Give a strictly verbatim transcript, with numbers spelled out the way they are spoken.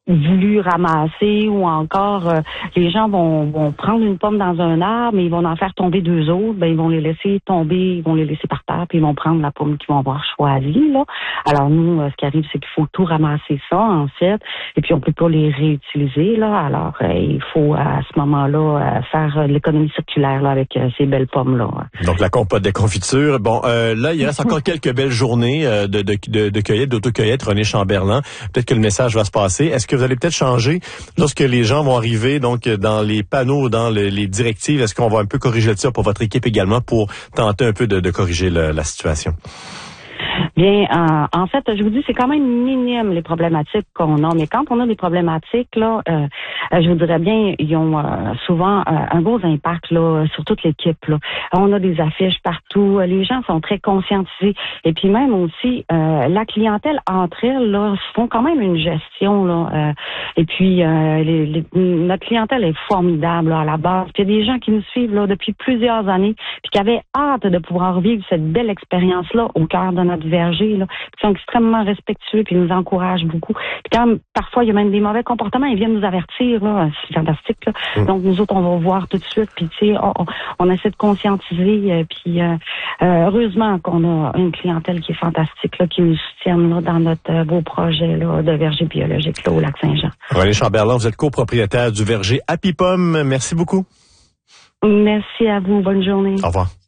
voulu ramasser, ou encore euh, les gens vont, vont prendre une pomme dans un arbre, mais ils vont en faire tomber deux autres, ben ils vont les laisser tomber, ils vont les laisser par terre, puis ils vont prendre la pomme qu'ils vont avoir choisie, là. Alors nous, euh, ce qui arrive, c'est qu'il faut tout ramasser ça, ensuite, et puis on peut pas les réutiliser, là. Alors euh, il faut à ce moment-là euh, faire euh, l'économie circulaire là, avec euh, ces belles pommes-là. Donc la compote de confiture. Bon, euh, là, il reste encore quelques belles journées euh, de, de, de, de cueillette, d'autocueillette, René Chamberlain. Peut-être que le message va se passer. Est-ce que vous allez peut-être changer lorsque les gens vont arriver donc dans les panneaux, dans le, les directives? Est-ce qu'on va un peu corriger ça pour votre équipe également pour tenter un peu de, de corriger le, la situation? Bien, euh, en fait, je vous dis, c'est quand même minime les problématiques qu'on a. Mais quand on a des problématiques, là, euh, je vous dirais bien, ils ont euh, souvent euh, un gros impact là sur toute l'équipe. Là. On a des affiches partout. Les gens sont très conscientisés. Et puis même aussi, euh, la clientèle entre elles là font quand même une gestion là. Euh, et puis euh, les, les, notre clientèle est formidable là, à la base. Puis il y a des gens qui nous suivent là depuis plusieurs années, puis qui avaient hâte de pouvoir vivre cette belle expérience là au cœur de notre verger, là, qui sont extrêmement respectueux, puis nous encouragent beaucoup. Puis quand parfois il y a même des mauvais comportements, ils viennent nous avertir, là, c'est fantastique. Là. Mm. Donc nous autres, on va voir tout de suite, puis tu sais, on, on essaie de conscientiser, euh, puis euh, euh, heureusement qu'on a une clientèle qui est fantastique, là, qui nous soutienne là, dans notre euh, beau projet là, de verger biologique là, au Lac-Saint-Jean. René Chamberlain, vous êtes copropriétaire du verger Happy Pomme. Merci beaucoup. Merci à vous. Bonne journée. Au revoir.